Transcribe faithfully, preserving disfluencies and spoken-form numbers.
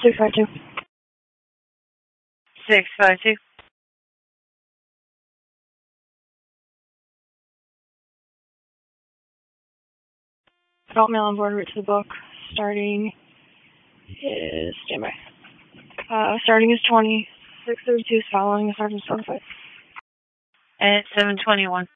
six five two. six five two. Adult male on board, route to the book. Starting is standby. Uh, starting is twenty. six thirty-two is following the sergeant's notified. At seven twenty-one.